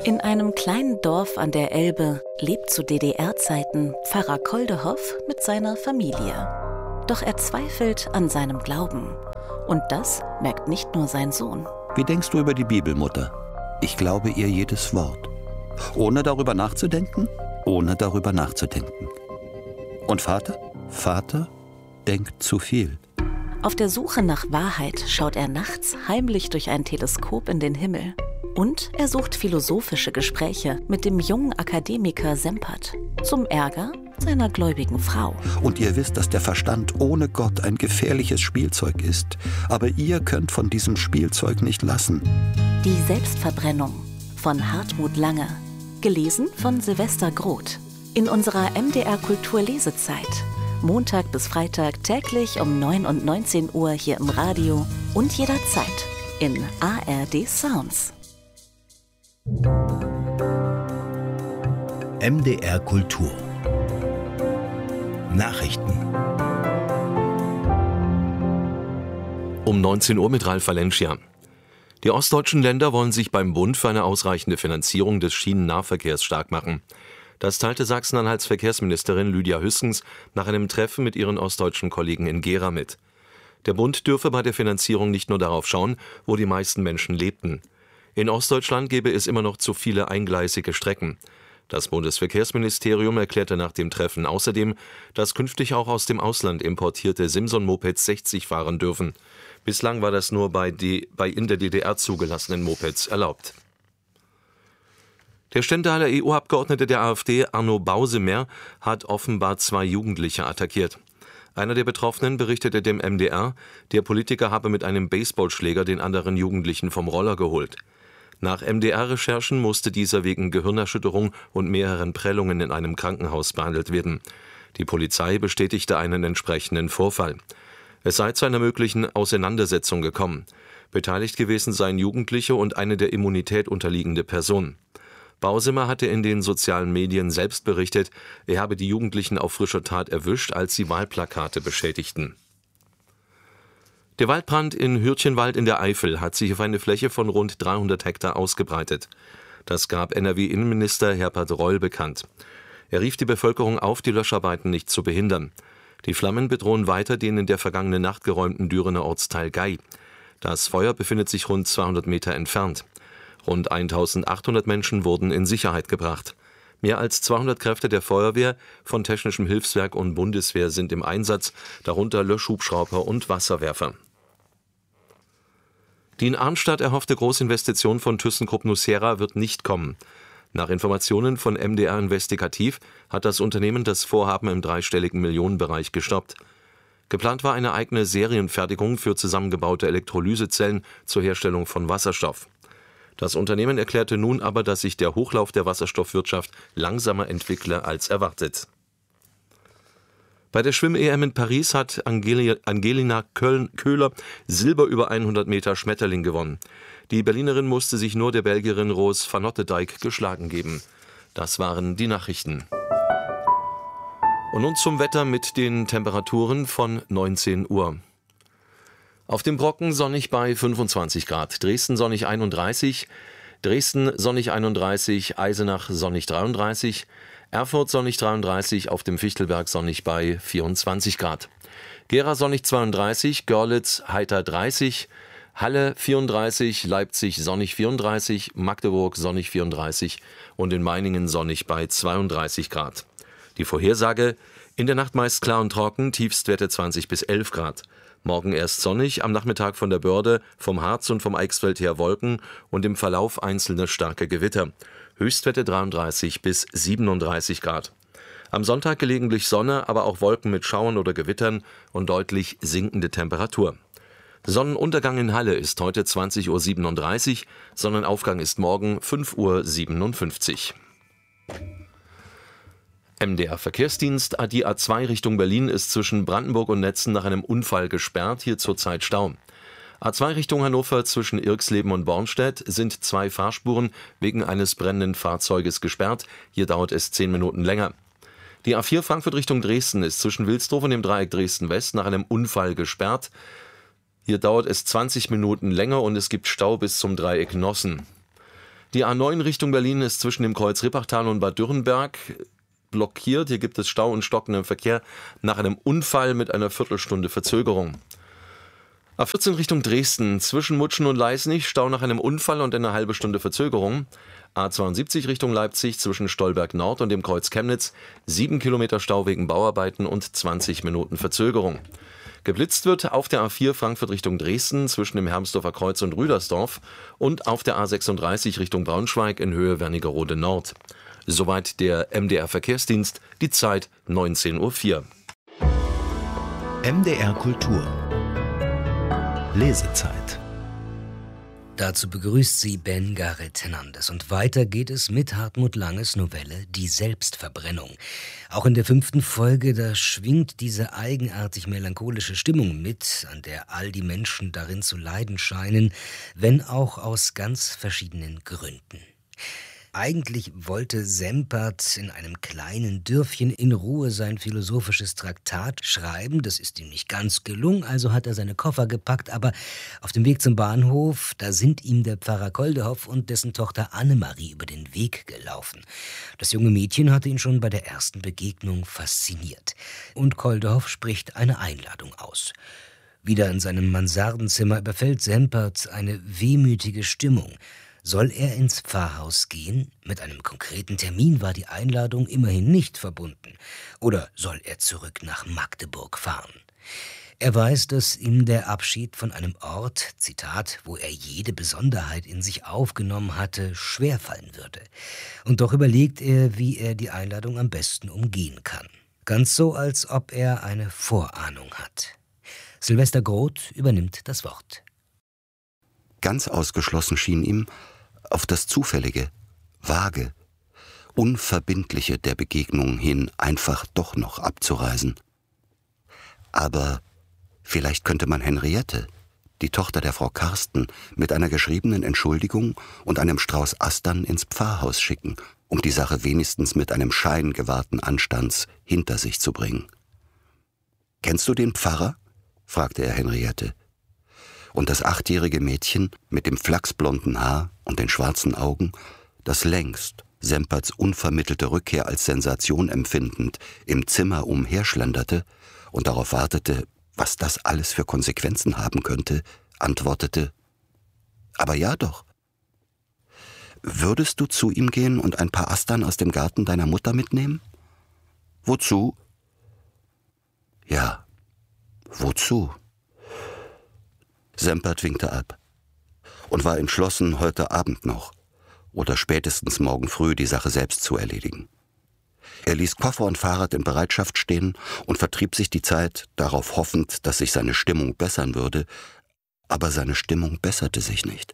In einem kleinen Dorf an der Elbe lebt zu DDR-Zeiten Pfarrer Koldehoff mit seiner Familie. Doch er zweifelt an seinem Glauben. Und das merkt nicht nur sein Sohn. Wie denkst du über die Bibel, Mutter? Ich glaube ihr jedes Wort. Ohne darüber nachzudenken? Ohne darüber nachzudenken. Und Vater? Vater denkt zu viel. Auf der Suche nach Wahrheit schaut er nachts heimlich durch ein Teleskop in den Himmel. Und er sucht philosophische Gespräche mit dem jungen Akademiker Sempert. Zum Ärger seiner gläubigen Frau. Und ihr wisst, dass der Verstand ohne Gott ein gefährliches Spielzeug ist. Aber ihr könnt von diesem Spielzeug nicht lassen. Die Selbstverbrennung von Hartmut Lange. Gelesen von Silvester Groth. In unserer MDR Kulturlesezeit. Montag bis Freitag täglich um 9 und 19 Uhr hier im Radio und jederzeit in ARD Sounds. MDR Kultur Nachrichten Um 19 Uhr mit Ralf Valencia. Die ostdeutschen Länder wollen sich beim Bund für eine ausreichende Finanzierung des Schienennahverkehrs stark machen. Das teilte Sachsen-Anhalts Verkehrsministerin Lydia Hüskens nach einem Treffen mit ihren ostdeutschen Kollegen in Gera mit. Der Bund dürfe bei der Finanzierung nicht nur darauf schauen, wo die meisten Menschen lebten. In Ostdeutschland gäbe es immer noch zu viele eingleisige Strecken. Das Bundesverkehrsministerium erklärte nach dem Treffen außerdem, dass künftig auch aus dem Ausland importierte Simson-Mopeds 60 fahren dürfen. Bislang war das nur bei in der DDR zugelassenen Mopeds erlaubt. Der Stendtaler EU-Abgeordnete der AfD, Arno Bausemer, hat offenbar 2 Jugendliche attackiert. Einer der Betroffenen berichtete dem MDR, der Politiker habe mit einem Baseballschläger den anderen Jugendlichen vom Roller geholt. Nach MDR-Recherchen musste dieser wegen Gehirnerschütterung und mehreren Prellungen in einem Krankenhaus behandelt werden. Die Polizei bestätigte einen entsprechenden Vorfall. Es sei zu einer möglichen Auseinandersetzung gekommen. Beteiligt gewesen seien Jugendliche und eine der Immunität unterliegende Person. Bausemer hatte in den sozialen Medien selbst berichtet, er habe die Jugendlichen auf frischer Tat erwischt, als sie Wahlplakate beschädigten. Der Waldbrand in Hürtchenwald in der Eifel hat sich auf eine Fläche von rund 300 Hektar ausgebreitet. Das gab NRW-Innenminister Herbert Reul bekannt. Er rief die Bevölkerung auf, die Löscharbeiten nicht zu behindern. Die Flammen bedrohen weiter den in der vergangenen Nacht geräumten Dürener Ortsteil Gei. Das Feuer befindet sich rund 200 Meter entfernt. Rund 1800 Menschen wurden in Sicherheit gebracht. Mehr als 200 Kräfte der Feuerwehr, von Technischem Hilfswerk und Bundeswehr sind im Einsatz, darunter Löschhubschrauber und Wasserwerfer. Die in Arnstadt erhoffte Großinvestition von ThyssenKrupp Nucera wird nicht kommen. Nach Informationen von MDR Investigativ hat das Unternehmen das Vorhaben im dreistelligen Millionenbereich gestoppt. Geplant war eine eigene Serienfertigung für zusammengebaute Elektrolysezellen zur Herstellung von Wasserstoff. Das Unternehmen erklärte nun aber, dass sich der Hochlauf der Wasserstoffwirtschaft langsamer entwickle als erwartet. Bei der Schwimm-EM in Paris hat Angelina Köhler Silber über 100 Meter Schmetterling gewonnen. Die Berlinerin musste sich nur der Belgierin Roos van Otterdijk geschlagen geben. Das waren die Nachrichten. Und nun zum Wetter mit den Temperaturen von 19 Uhr. Auf dem Brocken sonnig bei 25 Grad, Dresden sonnig 31, Dresden sonnig 31, Eisenach sonnig 33, Erfurt sonnig 33, auf dem Fichtelberg sonnig bei 24 Grad. Gera sonnig 32, Görlitz heiter 30, Halle 34, Leipzig sonnig 34, Magdeburg sonnig 34 und in Meiningen sonnig bei 32 Grad. Die Vorhersage: in der Nacht meist klar und trocken, Tiefstwerte 20 bis 11 Grad. Morgen erst sonnig, am Nachmittag von der Börde, vom Harz und vom Eichsfeld her Wolken und im Verlauf einzelne starke Gewitter. Höchstwerte 33 bis 37 Grad. Am Sonntag gelegentlich Sonne, aber auch Wolken mit Schauern oder Gewittern und deutlich sinkende Temperatur. Sonnenuntergang in Halle ist heute 20:37 Uhr, Sonnenaufgang ist morgen 5:57 Uhr. MDR Verkehrsdienst: Die A2 Richtung Berlin ist zwischen Brandenburg und Netzen nach einem Unfall gesperrt, hier zurzeit Stau. A2 Richtung Hannover zwischen Irxleben und Bornstedt sind 2 Fahrspuren wegen eines brennenden Fahrzeuges gesperrt, hier dauert es 10 Minuten länger. Die A4 Frankfurt Richtung Dresden ist zwischen Wilsdorf und dem Dreieck Dresden-West nach einem Unfall gesperrt, hier dauert es 20 Minuten länger und es gibt Stau bis zum Dreieck Nossen. Die A9 Richtung Berlin ist zwischen dem Kreuz Rippachtal und Bad Dürrenberg blockiert. Hier gibt es Stau und stockenden Verkehr nach einem Unfall mit einer Viertelstunde Verzögerung. A14 Richtung Dresden, zwischen Mutschen und Leisnig, Stau nach einem Unfall und eine halbe Stunde Verzögerung. A72 Richtung Leipzig, zwischen Stolberg Nord und dem Kreuz Chemnitz, 7 Kilometer Stau wegen Bauarbeiten und 20 Minuten Verzögerung. Geblitzt wird auf der A4 Frankfurt Richtung Dresden, zwischen dem Hermsdorfer Kreuz und Rüdersdorf und auf der A36 Richtung Braunschweig in Höhe Wernigerode Nord. Soweit der MDR Verkehrsdienst, die Zeit 19:04 Uhr. MDR Kultur Lesezeit. Dazu begrüßt sie Ben Gareth Hernandez. Und weiter geht es mit Hartmut Langes Novelle Die Selbstverbrennung. Auch in der 5. Folge, da schwingt diese eigenartig melancholische Stimmung mit, an der all die Menschen darin zu leiden scheinen, wenn auch aus ganz verschiedenen Gründen. Eigentlich wollte Sempert in einem kleinen Dörfchen in Ruhe sein philosophisches Traktat schreiben. Das ist ihm nicht ganz gelungen, also hat er seine Koffer gepackt. Aber auf dem Weg zum Bahnhof, da sind ihm der Pfarrer Koldehoff und dessen Tochter Annemarie über den Weg gelaufen. Das junge Mädchen hatte ihn schon bei der ersten Begegnung fasziniert. Und Koldehoff spricht eine Einladung aus. Wieder in seinem Mansardenzimmer überfällt Sempert eine wehmütige Stimmung. Soll er ins Pfarrhaus gehen? Mit einem konkreten Termin war die Einladung immerhin nicht verbunden. Oder soll er zurück nach Magdeburg fahren? Er weiß, dass ihm der Abschied von einem Ort, Zitat, wo er jede Besonderheit in sich aufgenommen hatte, schwerfallen würde. Und doch überlegt er, wie er die Einladung am besten umgehen kann. Ganz so, als ob er eine Vorahnung hat. Sylvester Groth übernimmt das Wort. Ganz ausgeschlossen schien ihm, auf das Zufällige, Vage, Unverbindliche der Begegnungen hin einfach doch noch abzureisen. Aber vielleicht könnte man Henriette, die Tochter der Frau Karsten, mit einer geschriebenen Entschuldigung und einem Strauß Astern ins Pfarrhaus schicken, um die Sache wenigstens mit einem Schein gewahrten Anstands hinter sich zu bringen. »Kennst du den Pfarrer?« fragte er Henriette. Und das 8-jährige Mädchen mit dem flachsblonden Haar und den schwarzen Augen, das längst, Semperts unvermittelte Rückkehr als Sensation empfindend, im Zimmer umherschlenderte und darauf wartete, was das alles für Konsequenzen haben könnte, antwortete: »Aber ja doch. Würdest du zu ihm gehen und ein paar Astern aus dem Garten deiner Mutter mitnehmen?« »Wozu?« »Ja, wozu?« Sempert winkte ab und war entschlossen, heute Abend noch oder spätestens morgen früh die Sache selbst zu erledigen. Er ließ Koffer und Fahrrad in Bereitschaft stehen und vertrieb sich die Zeit, darauf hoffend, dass sich seine Stimmung bessern würde, aber seine Stimmung besserte sich nicht.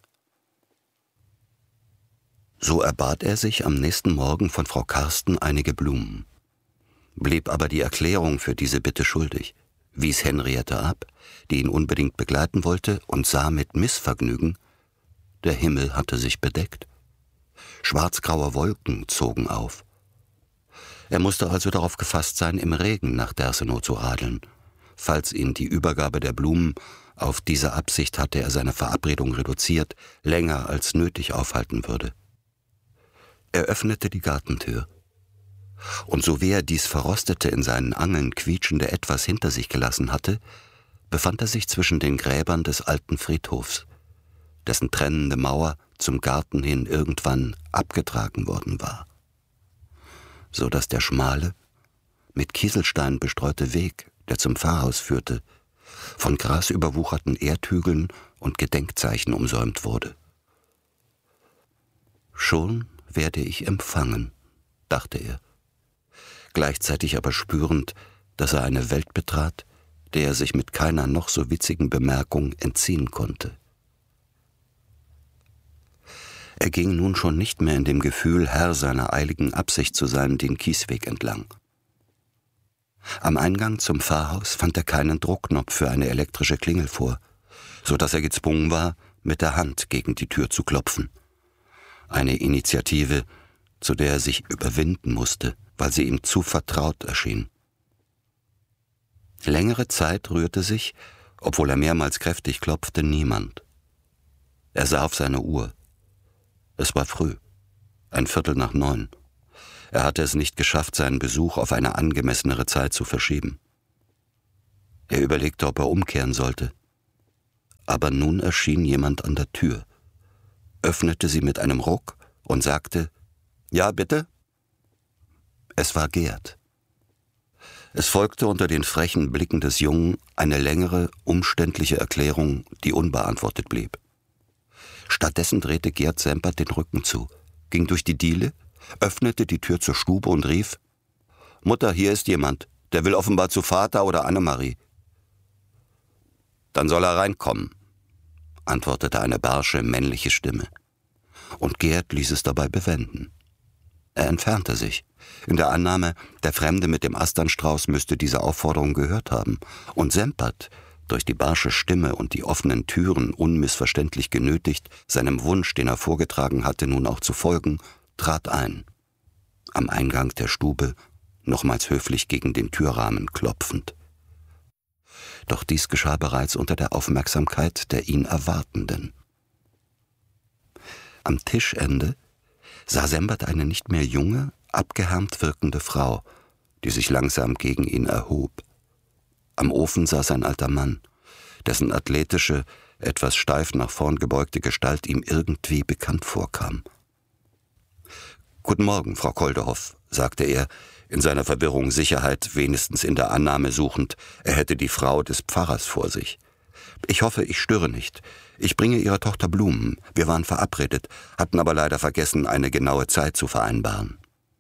So erbat er sich am nächsten Morgen von Frau Karsten einige Blumen, blieb aber die Erklärung für diese Bitte schuldig, wies Henriette ab, die ihn unbedingt begleiten wollte, und sah mit Missvergnügen, der Himmel hatte sich bedeckt. Schwarzgraue Wolken zogen auf. Er musste also darauf gefasst sein, im Regen nach Dersenow zu radeln. Falls ihn die Übergabe der Blumen, auf diese Absicht hatte er seine Verabredung reduziert, länger als nötig aufhalten würde. Er öffnete die Gartentür. Und so wie er dies verrostete, in seinen Angeln quietschende Etwas hinter sich gelassen hatte, befand er sich zwischen den Gräbern des alten Friedhofs, dessen trennende Mauer zum Garten hin irgendwann abgetragen worden war, so dass der schmale, mit Kieselstein bestreute Weg, der zum Pfarrhaus führte, von grasüberwucherten Erdhügeln und Gedenkzeichen umsäumt wurde. »Schon werde ich empfangen«, dachte er, gleichzeitig aber spürend, dass er eine Welt betrat, der er sich mit keiner noch so witzigen Bemerkung entziehen konnte. Er ging nun schon nicht mehr in dem Gefühl, Herr seiner eiligen Absicht zu sein, den Kiesweg entlang. Am Eingang zum Pfarrhaus fand er keinen Druckknopf für eine elektrische Klingel vor, so dass er gezwungen war, mit der Hand gegen die Tür zu klopfen. Eine Initiative, zu der er sich überwinden musste, weil sie ihm zu vertraut erschien. Längere Zeit rührte sich, obwohl er mehrmals kräftig klopfte, niemand. Er sah auf seine Uhr. Es war früh, 8:45. Er hatte es nicht geschafft, seinen Besuch auf eine angemessenere Zeit zu verschieben. Er überlegte, ob er umkehren sollte. Aber nun erschien jemand an der Tür, öffnete sie mit einem Ruck und sagte: »Ja, bitte?« Es war Gerd. Es folgte unter den frechen Blicken des Jungen eine längere, umständliche Erklärung, die unbeantwortet blieb. Stattdessen drehte Gerd Sempert den Rücken zu, ging durch die Diele, öffnete die Tür zur Stube und rief: »Mutter, hier ist jemand, der will offenbar zu Vater oder Annemarie.« »Dann soll er reinkommen«, antwortete eine barsche, männliche Stimme. Und Gerd ließ es dabei bewenden. Er entfernte sich, in der Annahme, der Fremde mit dem Asternstrauß müsste diese Aufforderung gehört haben, und Sempert, durch die barsche Stimme und die offenen Türen unmissverständlich genötigt, seinem Wunsch, den er vorgetragen hatte, nun auch zu folgen, trat ein. Am Eingang der Stube, nochmals höflich gegen den Türrahmen klopfend. Doch dies geschah bereits unter der Aufmerksamkeit der ihn Erwartenden. Am Tischende sah Sempert eine nicht mehr junge, abgehärmt wirkende Frau, die sich langsam gegen ihn erhob. Am Ofen saß ein alter Mann, dessen athletische, etwas steif nach vorn gebeugte Gestalt ihm irgendwie bekannt vorkam. »Guten Morgen, Frau Koldehoff«, sagte er, in seiner Verwirrung Sicherheit wenigstens in der Annahme suchend, er hätte die Frau des Pfarrers vor sich. »Ich hoffe, ich störe nicht. Ich bringe Ihrer Tochter Blumen. Wir waren verabredet, hatten aber leider vergessen, eine genaue Zeit zu vereinbaren.«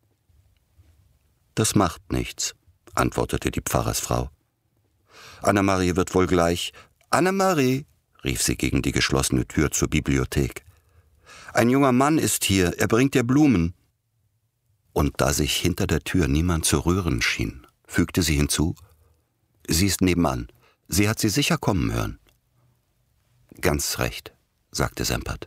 »Das macht nichts«, antwortete die Pfarrersfrau. »Annemarie wird wohl gleich...« »Annemarie«, rief sie gegen die geschlossene Tür zur Bibliothek. »Ein junger Mann ist hier, er bringt dir Blumen.« Und da sich hinter der Tür niemand zu rühren schien, fügte sie hinzu: »Sie ist nebenan. Sie hat sie sicher kommen hören.« »Ganz recht«, sagte Sempert.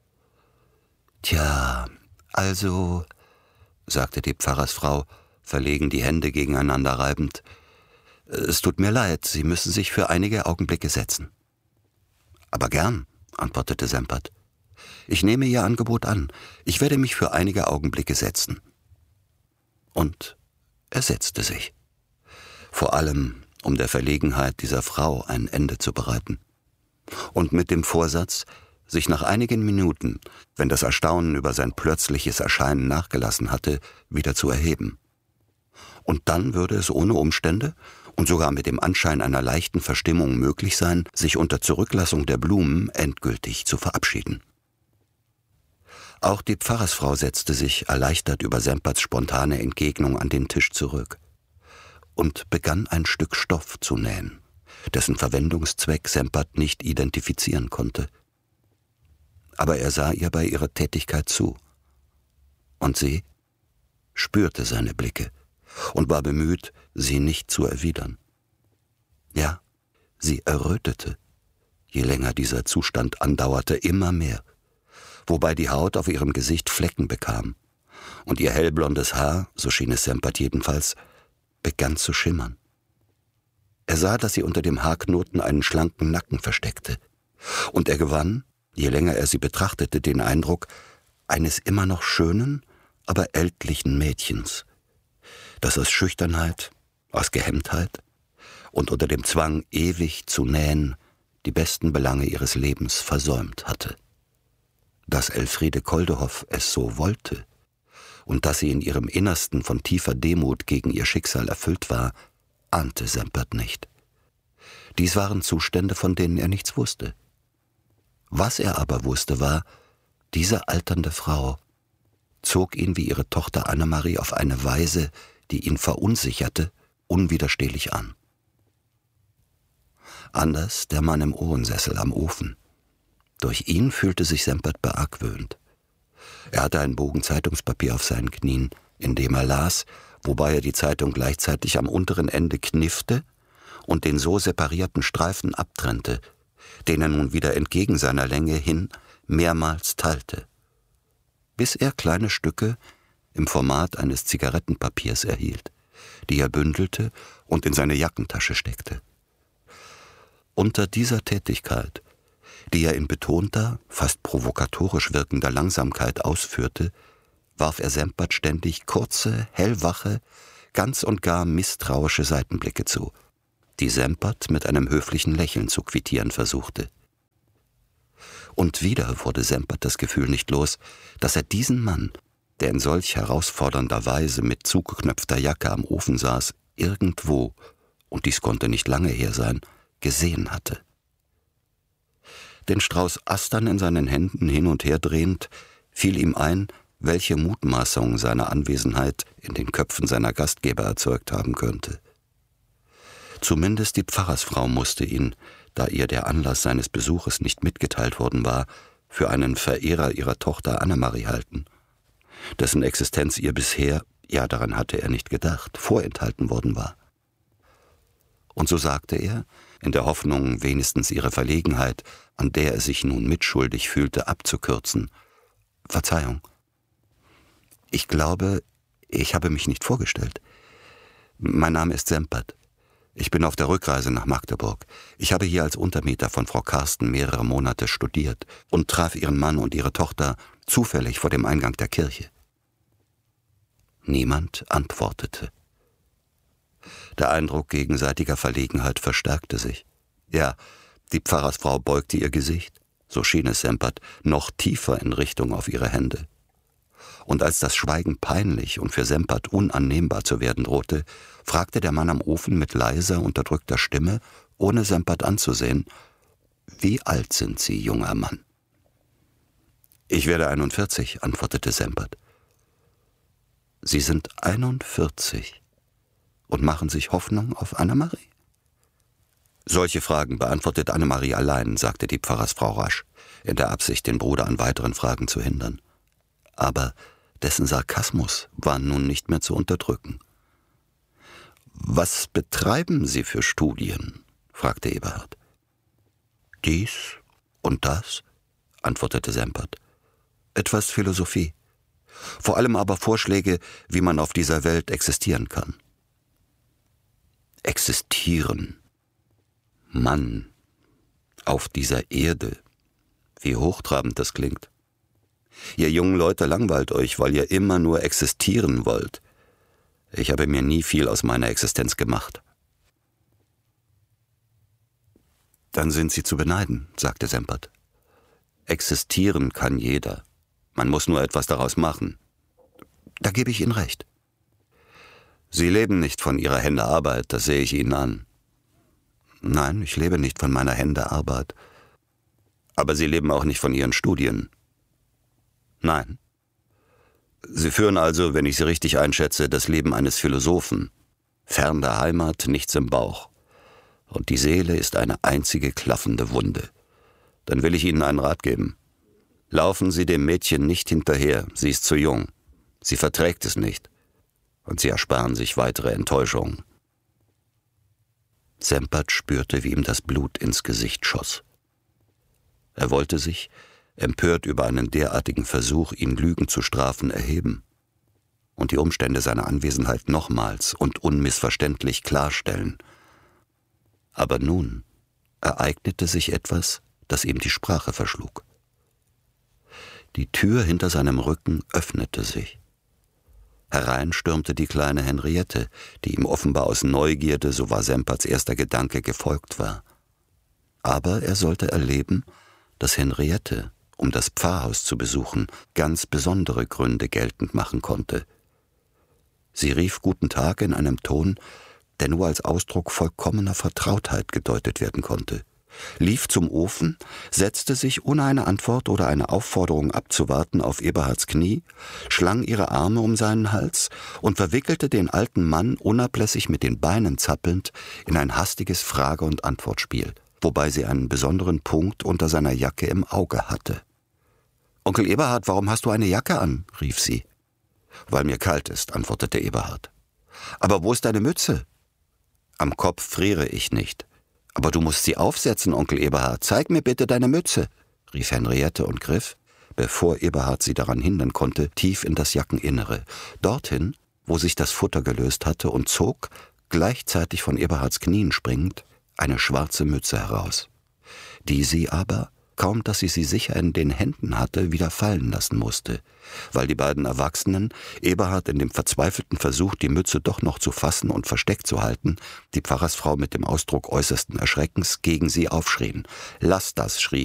»Tja, also«, sagte die Pfarrersfrau, verlegen die Hände gegeneinander reibend, »es tut mir leid, Sie müssen sich für einige Augenblicke setzen.« »Aber gern«, antwortete Sempert. »Ich nehme Ihr Angebot an. Ich werde mich für einige Augenblicke setzen.« Und er setzte sich. Vor allem, um der Verlegenheit dieser Frau ein Ende zu bereiten. Und mit dem Vorsatz, sich nach einigen Minuten, wenn das Erstaunen über sein plötzliches Erscheinen nachgelassen hatte, wieder zu erheben. Und dann würde es ohne Umstände und sogar mit dem Anschein einer leichten Verstimmung möglich sein, sich unter Zurücklassung der Blumen endgültig zu verabschieden. Auch die Pfarrersfrau setzte sich, erleichtert über Semperts spontane Entgegnung, an den Tisch zurück und begann ein Stück Stoff zu nähen, dessen Verwendungszweck Sempert nicht identifizieren konnte. Aber er sah ihr bei ihrer Tätigkeit zu. Und sie spürte seine Blicke und war bemüht, sie nicht zu erwidern. Ja, sie errötete, je länger dieser Zustand andauerte, immer mehr, wobei die Haut auf ihrem Gesicht Flecken bekam, und ihr hellblondes Haar, so schien es Sempert jedenfalls, begann zu schimmern. Er sah, dass sie unter dem Haarknoten einen schlanken Nacken versteckte, und er gewann, je länger er sie betrachtete, den Eindruck eines immer noch schönen, aber ältlichen Mädchens, das aus Schüchternheit, aus Gehemmtheit und unter dem Zwang, ewig zu nähen, die besten Belange ihres Lebens versäumt hatte. Dass Elfriede Koldehoff es so wollte und dass sie in ihrem Innersten von tiefer Demut gegen ihr Schicksal erfüllt war, ahnte Sempert nicht. Dies waren Zustände, von denen er nichts wusste. Was er aber wusste, war, diese alternde Frau zog ihn wie ihre Tochter Annemarie auf eine Weise, die ihn verunsicherte, unwiderstehlich an. Anders der Mann im Ohrensessel am Ofen. Durch ihn fühlte sich Sempert beargwöhnt. Er hatte einen Bogen Zeitungspapier auf seinen Knien, in dem er las, wobei er die Zeitung gleichzeitig am unteren Ende kniffte und den so separierten Streifen abtrennte, den er nun wieder entgegen seiner Länge hin mehrmals teilte, bis er kleine Stücke im Format eines Zigarettenpapiers erhielt, die er bündelte und in seine Jackentasche steckte. Unter dieser Tätigkeit, die er in betonter, fast provokatorisch wirkender Langsamkeit ausführte, warf er Sempert ständig kurze, hellwache, ganz und gar misstrauische Seitenblicke zu, die Sempert mit einem höflichen Lächeln zu quittieren versuchte. Und wieder wurde Sempert das Gefühl nicht los, dass er diesen Mann, der in solch herausfordernder Weise mit zugeknöpfter Jacke am Ofen saß, irgendwo, und dies konnte nicht lange her sein, gesehen hatte. Den Strauß Astern in seinen Händen hin und her drehend, fiel ihm ein, welche Mutmaßung seine Anwesenheit in den Köpfen seiner Gastgeber erzeugt haben könnte. Zumindest die Pfarrersfrau musste ihn, da ihr der Anlass seines Besuches nicht mitgeteilt worden war, für einen Verehrer ihrer Tochter Annemarie halten, dessen Existenz ihr bisher, ja daran hatte er nicht gedacht, vorenthalten worden war. Und so sagte er, in der Hoffnung, wenigstens ihre Verlegenheit, an der er sich nun mitschuldig fühlte, abzukürzen: »Verzeihung, ich glaube, ich habe mich nicht vorgestellt. Mein Name ist Sempert. Ich bin auf der Rückreise nach Magdeburg. Ich habe hier als Untermieter von Frau Karsten mehrere Monate studiert und traf ihren Mann und ihre Tochter zufällig vor dem Eingang der Kirche.« Niemand antwortete. Der Eindruck gegenseitiger Verlegenheit verstärkte sich. Ja, die Pfarrersfrau beugte ihr Gesicht, so schien es Sempert, noch tiefer in Richtung auf ihre Hände. Und als das Schweigen peinlich und für Sempert unannehmbar zu werden drohte, fragte der Mann am Ofen mit leiser, unterdrückter Stimme, ohne Sempert anzusehen: »Wie alt sind Sie, junger Mann?« »Ich werde 41«, antwortete Sempert. »Sie sind 41 und machen sich Hoffnung auf Annemarie?« »Solche Fragen beantwortet Annemarie allein«, sagte die Pfarrersfrau rasch, in der Absicht, den Bruder an weiteren Fragen zu hindern. Aber dessen Sarkasmus war nun nicht mehr zu unterdrücken. »Was betreiben Sie für Studien?« fragte Eberhard. »Dies und das«, antwortete Sempert. »Etwas Philosophie. Vor allem aber Vorschläge, wie man auf dieser Welt existieren kann.« Existieren. Mann. Auf dieser Erde. Wie hochtrabend das klingt. Ihr jungen Leute langweilt euch, weil ihr immer nur existieren wollt. Ich habe mir nie viel aus meiner Existenz gemacht. »Dann sind Sie zu beneiden«, sagte Sempert. »Existieren kann jeder. Man muss nur etwas daraus machen.« »Da gebe ich Ihnen recht.« »Sie leben nicht von Ihrer Hände Arbeit, das sehe ich Ihnen an.« »Nein, ich lebe nicht von meiner Hände Arbeit.« »Aber Sie leben auch nicht von Ihren Studien.« »Nein.« »Sie führen also, wenn ich Sie richtig einschätze, das Leben eines Philosophen. Fern der Heimat, nichts im Bauch. Und die Seele ist eine einzige klaffende Wunde. Dann will ich Ihnen einen Rat geben. Laufen Sie dem Mädchen nicht hinterher, sie ist zu jung. Sie verträgt es nicht. Und Sie ersparen sich weitere Enttäuschungen.« Sempert spürte, wie ihm das Blut ins Gesicht schoss. Er wollte sich, empört über einen derartigen Versuch, ihn Lügen zu strafen, erheben und die Umstände seiner Anwesenheit nochmals und unmissverständlich klarstellen. Aber nun ereignete sich etwas, das ihm die Sprache verschlug. Die Tür hinter seinem Rücken öffnete sich. Herein stürmte die kleine Henriette, die ihm offenbar aus Neugierde, so war Semperts erster Gedanke, gefolgt war. Aber er sollte erleben, dass Henriette, um das Pfarrhaus zu besuchen, ganz besondere Gründe geltend machen konnte. Sie rief »Guten Tag« in einem Ton, der nur als Ausdruck vollkommener Vertrautheit gedeutet werden konnte, lief zum Ofen, setzte sich, ohne eine Antwort oder eine Aufforderung abzuwarten, auf Eberhards Knie, schlang ihre Arme um seinen Hals und verwickelte den alten Mann, unablässig mit den Beinen zappelnd, in ein hastiges Frage- und Antwortspiel, wobei sie einen besonderen Punkt unter seiner Jacke im Auge hatte. »Onkel Eberhard, warum hast du eine Jacke an?« rief sie. »Weil mir kalt ist«, antwortete Eberhard. »Aber wo ist deine Mütze?« »Am Kopf friere ich nicht.« »Aber du musst sie aufsetzen, Onkel Eberhard. Zeig mir bitte deine Mütze«, rief Henriette und griff, bevor Eberhard sie daran hindern konnte, tief in das Jackeninnere, dorthin, wo sich das Futter gelöst hatte, und zog, gleichzeitig von Eberhards Knien springend, eine schwarze Mütze heraus, die sie aber, kaum dass sie sicher in den Händen hatte, wieder fallen lassen musste, weil die beiden Erwachsenen, Eberhard in dem verzweifelten Versuch, die Mütze doch noch zu fassen und versteckt zu halten, die Pfarrersfrau mit dem Ausdruck äußersten Erschreckens gegen sie aufschrien. »Lass das«, schrie